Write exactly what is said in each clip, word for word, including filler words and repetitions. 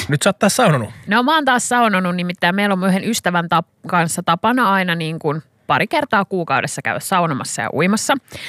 Nyt sä oot taas saunonut. No mä oon taas saunonut, nimittäin meillä on yhden ystävän tap- kanssa tapana aina niin kuin pari kertaa kuukaudessa käydä saunomassa ja uimassa.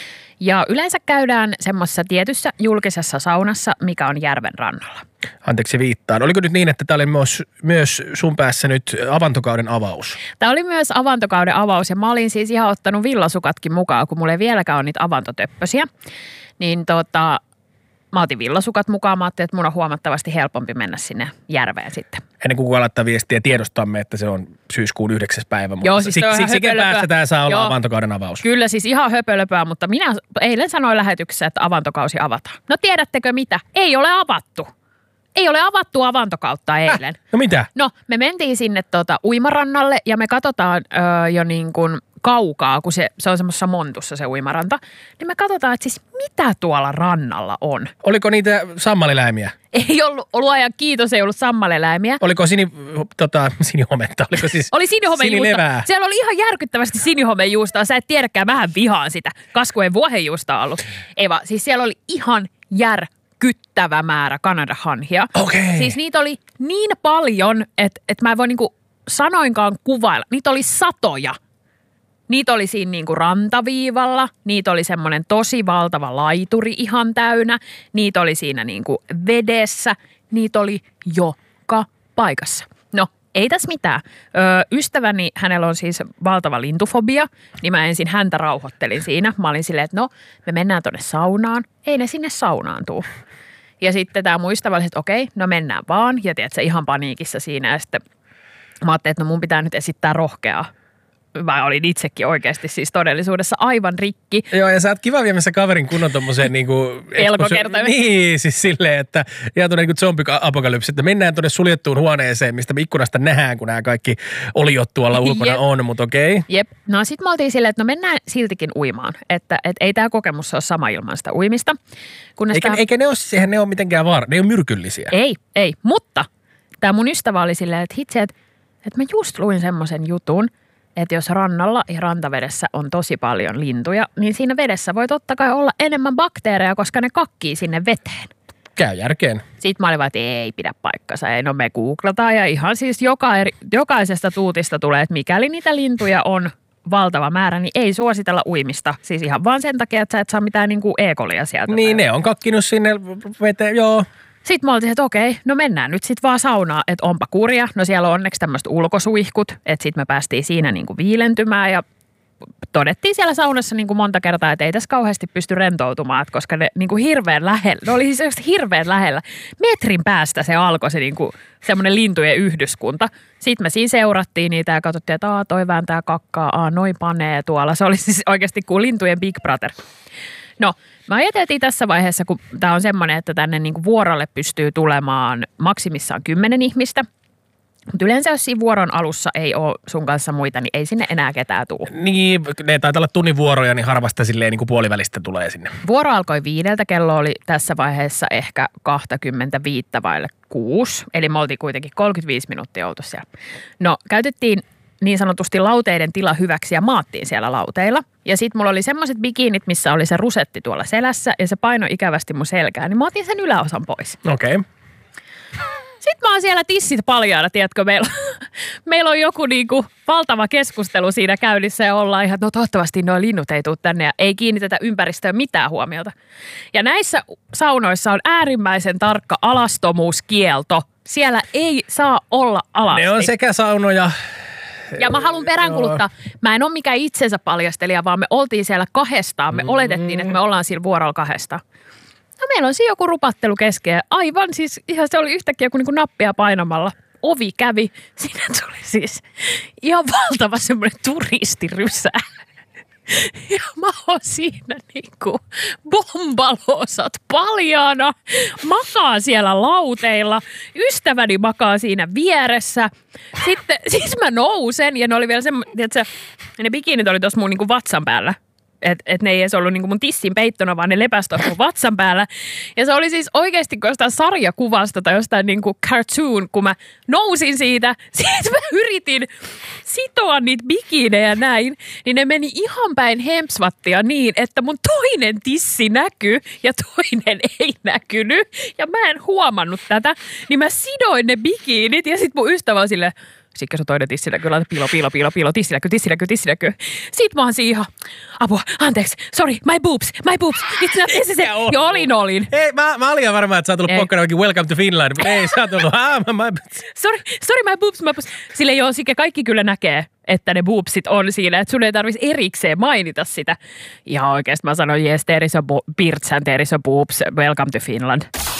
Ja yleensä käydään semmoisessa tietyssä julkisessa saunassa, mikä on järven rannalla. Anteeksi viittaan. Oliko nyt niin, että tämä oli myös, myös sun päässä nyt avantokauden avaus? Tämä oli myös avantokauden avaus ja mä olin siis ihan ottanut villasukatkin mukaan, kun mulla ei vieläkään ole niitä avantotöppösiä. Niin tota, mä otin villasukat mukaan. Mä ajattelin, että mun on huomattavasti helpompi mennä sinne järveen sitten. Ennen kuin kukaan laittaa viestiä, tiedostamme, että se on syyskuun yhdeksäs päivä. Mutta Joo, siis siksi, siksi päässä tämä saa olla Joo. avantokauden avaus. Kyllä, siis ihan höpölöpää, mutta minä eilen sanoin lähetyksessä, että avantokausi avataan. No tiedättekö mitä? Ei ole avattu. Ei ole avattu avantokautta eilen. Häh? No mitä? No, me mentiin sinne tuota uimarannalle ja me katsotaan öö, jo niin kuin kaukaa, kun se, se on semmoisessa montussa se uimaranta. Niin me katsotaan, että siis mitä tuolla rannalla on. Oliko niitä sammaliläimiä? Ei ollut, luojan kiitos, ei ollut sammaleläimiä. Oliko sini, tota, sinihometta? Oliko siis oli sinihomejuusta. sinilevää? Siellä oli ihan järkyttävästi sinihomejuusta. Sä et tiedäkään, vähän vihaan sitä. Kaskujen vuohenjuusta ollut. Ei vaan, siis siellä oli ihan järkyttävä määrä kanadahanhia. Okei. Okay. Siis niitä oli niin paljon, että, että mä en voi niinku sanoinkaan kuvailla. Niitä oli satoja. Niitä oli siinä niinku rantaviivalla, niitä oli semmoinen tosi valtava laituri ihan täynnä, niitä oli siinä niinku vedessä, niitä oli joka paikassa. No, ei tässä mitään. Ö, ystäväni, hänellä on siis valtava lintufobia, niin mä ensin häntä rauhoittelin siinä. Mä olin silleen, että no, me mennään tonne saunaan. Ei ne sinne saunaan tuu. Ja sitten tämä mun ystävä oli, että okei, no mennään vaan. Ja tiedätkö, ihan paniikissa siinä. Ja sitten mä ajattelin, että no mun pitää nyt esittää rohkeaa. Mä olin itsekin oikeasti siis todellisuudessa aivan rikki. Joo, ja sä oot kiva viemässä kaverin kunnon tommoseen niinku... Elkokertoimen. Niin, siis silleen, että ihan tuonne niinku zombi-apokalypsi, että mennään tuonne suljettuun huoneeseen, mistä me ikkunasta nähdään, kun nämä kaikki oliot tuolla ulkona Jep. on, mutta okei. Okay. Jep. No sit me oltiin silleen, että no mennään siltikin uimaan, että et ei tää kokemus ole sama ilman sitä uimista. Eikä, tämä... eikä ne ole, eihän ne ole mitenkään vaara, ne ei ole myrkyllisiä. Ei, ei, mutta tää mun ystävä oli silleen, että hitse, että, että mä just luin semmoisen jutun, että jos rannalla ja rantavedessä on tosi paljon lintuja, niin siinä vedessä voi totta kai olla enemmän bakteereja, koska ne kakkii sinne veteen. Käy järkeen. Sitten mä olin vaan, että ei pidä paikkansa. Ei, no me googlataan ja ihan siis joka eri, jokaisesta tuutista tulee, että mikäli niitä lintuja on valtava määrä, niin ei suositella uimista. Siis ihan vaan sen takia, että sä et saa mitään niin kuin E. colia sieltä. Niin, ne on kakkinut sinne veteen, joo. Sitten mä oltiin, että okei, no mennään nyt sitten vaan saunaan, että onpa kurja. No siellä on onneksi tämmöiset ulkosuihkut, että sitten me päästiin siinä niinku viilentymään ja todettiin siellä saunassa niinku monta kertaa, että ei tässä kauheasti pysty rentoutumaan, että koska ne niinku hirveän lähellä, ne oli siis hirveän lähellä. Metrin päästä se alkoi se niinku semmoinen lintujen yhdyskunta. Sitten me siinä seurattiin niitä ja katsottiin, että aa toi vääntää kakkaa, aa noi panee tuolla. Se oli siis oikeasti kuin lintujen Big Brother. No, me ajateltiin tässä vaiheessa, kun tämä on semmoinen, että tänne niinku vuorolle pystyy tulemaan maksimissaan kymmenen ihmistä. Mutta yleensä jos siinä vuoron alussa ei ole sun kanssa muita, niin ei sinne enää ketään tule. Niin, ne taitaa olla tunnin vuoroja, niin harvasta silleen niin kuin puolivälistä tulee sinne. Vuoro alkoi viideltä, kello oli tässä vaiheessa ehkä kaksikymmentäviisi vaille kuusi. Eli me oltiin kuitenkin kolmekymmentäviisi minuuttia oltu siellä. No, käytettiin niin sanotusti lauteiden tila hyväksi ja maattiin siellä lauteilla. Ja sit mulla oli semmoiset bikinit, missä oli se rusetti tuolla selässä ja se painoi ikävästi mun selkään, niin mä otin sen yläosan pois. Okei. Okay. Sitten mä oon siellä tissit paljaana, tiedätkö, meillä, meillä on joku niinku valtava keskustelu siinä käynnissä ja ollaan ihan, no toivottavasti nuo linnut ei tule tänne ja ei kiinnitetä ympäristöön mitään huomiota. Ja näissä saunoissa on äärimmäisen tarkka alastomuuskielto. Siellä ei saa olla alasti. Ne on sekä saunoja... Ja mä haluan peräänkuluttaa, mä en ole mikään itsensä paljastelija, vaan me oltiin siellä kahdestaan. Me oletettiin, että me ollaan sillä vuorolla kahdestaan. No meillä on siinä joku rupattelu keskeä. Aivan siis ihan se oli yhtäkkiä joku niin kuin nappia painamalla. Ovi kävi. Siinä tuli siis ihan valtava semmoinen turistirysä. Ja mä oon siinä niinku bombalosat paljaana. Makaan siellä lauteilla. Ystäväni makaa siinä vieressä. Sitten siis mä nousen ja ne oli vielä semmoinen, tiiätkö, ne bikinit oli tuossa mun niinku vatsan päällä. Että et ne ei edes ollut niinku mun tissin peittona, vaan ne lepäsi tuossa mun vatsan päällä. Ja se oli siis oikeasti jostain sarjakuvasta tai jostain niinku cartoon, kun mä nousin siitä. Sitten mä yritin sitoa niitä bikinejä näin, niin ne meni ihan päin hempsvattia niin, että mun toinen tissi näkyy ja toinen ei näkynyt. Ja mä en huomannut tätä, niin mä sidoin ne bikinit ja sit mun ystävä on silleen, Sikka sun toinen tissi näkyy, laita piilo, piilo, piilo, piilo, tissi näkyy, tissi näkyy, tissi näkyy. Sit mä oon siihen, apua, anteeksi, sorry, my boobs, my boobs. Itse asiassa se, jo olin, olin. Ei, mä, mä olin ihan varma, että sä oot tullut pokkana oikein welcome to Finland, mutta ei, sä oot tullut, ah, my... Sorry, sorry, my boobs, my boobs. Sille joo, Sikke, kaikki kyllä näkee, että ne boobsit on siinä, että sun ei tarvitsisi erikseen mainita sitä. Ihan oikeesti mä sanoin, yes, there is a bo- beards and there is a boobs, welcome to Finland.